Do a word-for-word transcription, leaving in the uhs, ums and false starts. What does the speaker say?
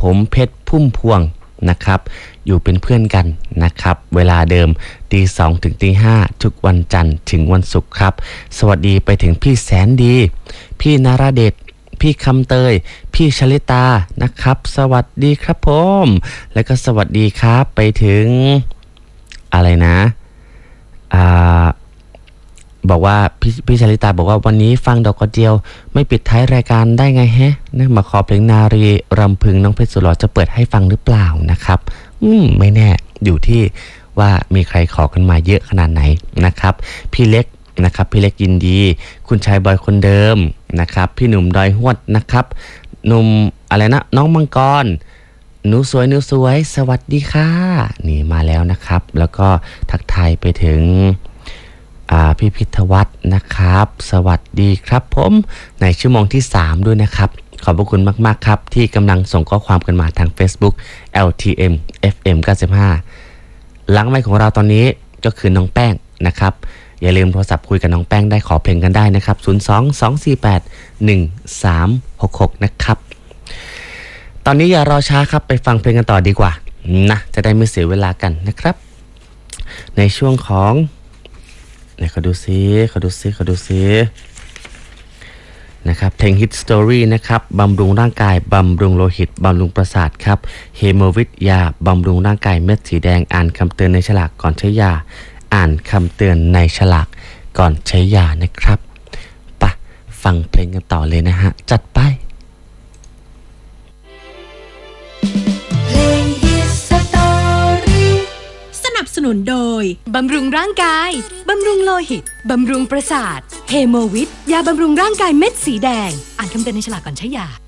ผมเพชรพุ่มพวงนะครับอยู่เป็นเพื่อนกันนะครับเวลาเดิมตีสองถึงตีห้าทุกวันจันทร์ถึงวันศุกร์ครับสวัสดีไปถึงพี่แสนดีพี่นราเดชพี่คำเตยพี่ชลิตานะครับสวัสดีครับผมแล้วก็สวัสดีครับไปถึงอะไรนะอ่าบอกว่าพี่พี่ชลิตาบอกว่าวันนี้ฟังดอกกระเจียวไม่ปิดท้ายรายการได้ไงแฮะนะมาขอเพลงนารีรำพึงน้องเพชรสุดหล่อจะเปิดให้ฟังหรือเปล่านะครับอืมไม่แน่อยู่ที่ว่ามีใครขอกันมาเยอะขนาดไหนนะครับพี่เล็กนะครับพี่เล็กยินดีคุณชายบอยคนเดิมนะครับพี่หนุ่มดอยหวดนะครับหนุ่มอะไรนะน้องมังกรหนูสวยหนูสวยสวัสดีค่ะนี่มาแล้วนะครับแล้วก็ทักทายไปถึงพี่พิทวัฒน์นะครับสวัสดีครับผมในชั่วโมงที่สามด้วยนะครับขอบพระคุณมากๆครับที่กำลังส่งข้อความกันมาทาง Facebook แอล ที เอ็ม เอฟ เอ็ม เก้าสิบห้าหลังไมค์ของเราตอนนี้ก็คือน้องแป้งนะครับอย่าลืมโทรศัพท์คุยกับน้องแป้งได้ขอเพลงกันได้นะครับศูนย์ สอง สอง สี่ แปด หนึ่ง สาม หก หกนะครับตอนนี้อย่ารอช้าครับไปฟังเพลงกันต่อดีกว่านะจะได้ไม่เสียเวลากันนะครับในช่วงของไหนขอดูซิขอดูซิขอดูซินะครับเพลงฮิตสตอรี่นะครับบำรุงร่างกายบำรุงโลหิตบำรุงประสาทครับเฮโมวิทยาบำรุงร่างกายเม็ดสีแดงอ่านคำเตือนในฉลากก่อนใช้ยาอ่านคำเตือนในฉลากก่อนใช้ยานะครับไปฟังเพลงกันต่อเลยนะฮะจัดไปสนับสนุนโดยบำรุงร่างกายบำรุงโลหิตบำรุงประสาทเฮโมวิทยาบำรุงร่างกายเม็ดสีแดงอ่านคำเตือนในฉลากก่อนใช้ยา